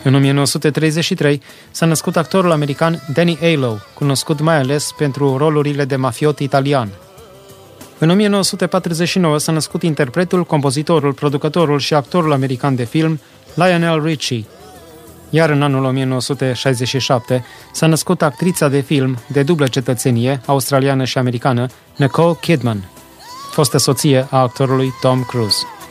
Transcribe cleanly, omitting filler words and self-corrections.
În 1933 s-a născut actorul american Danny Aiello, cunoscut mai ales pentru rolurile de mafiot italian. În 1949 s-a născut interpretul, compozitorul, producătorul și actorul american de film Lionel Richie. Iar în anul 1967 s-a născut actrița de film de dublă cetățenie, australiană și americană, Nicole Kidman, fostă soție a actorului Tom Cruise.